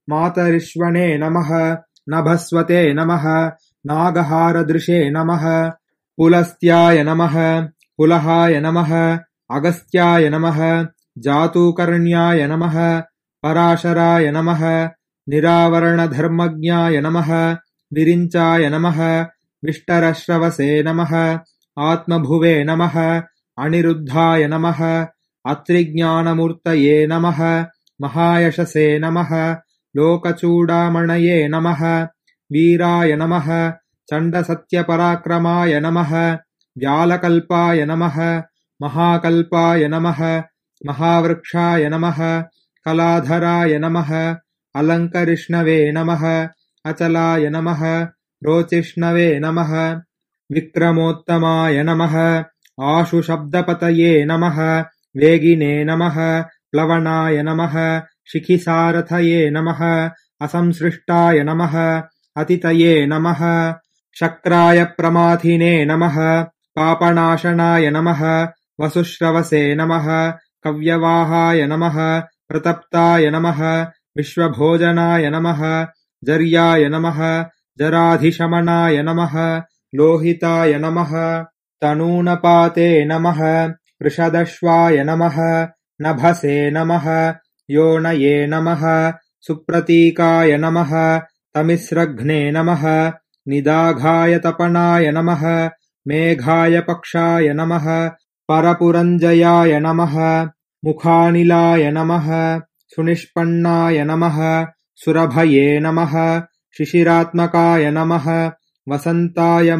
मातरिश्वने नमः नभस्वते नमः नागहारदृशे नमः पुलस्त्याय नमः पुलहाय नमः अगस्त्याय नमः जातूकर्ण्याय नमः पराशराय नमः निरावरणधर्मज्ञाय नमः विरिञ्चाय नमः विष्टरश्रवसे नमः आत्मभुवे नमः अनिरुद्धाय नमः अत्रिज्ञानमूर्तये नमः महायशसे नमः लोकचूडामणये नमः वीराय नमः चण्डसत्यपराक्रमाय नमः व्यालकल्पाय नमः महाकल्पाय नमः महावृक्षाय नमः कलाधराय नमः अलङ्करिष्णवे नमः अचलाय नमः रोचिष्णवे नमः विक्रमोत्तमाय नमः आशुशब्दपतये नमः वेगिने नमः प्लवनाय नमः शिखिसारथये नमः असंसृष्टाय नमः अतितये नमः शक्राय प्रमाथिने नमः पापनाशनाय नमः वसुश्रवसे नमः कव्यवाहाय नमः प्रतप्ताय नमः विश्वभोजनाय नमः जर्याय नमः जराधिशमनाय नमः लोहिताय नमः तनूनपाते नमः वृषदश्वाय नमः नभसे नमः योनये नमः सुप्रतीकाय नमः तमिस्रघ्ने नमः निदाघाय तपनाय नमः मेघाय पक्षाय नमः परपुरञ्जयाय नमः मुखानिलाय नमः सुनिष्पन्नाय नमः सुरभये नमः शिशिरात्मकाय नमः वसन्ताय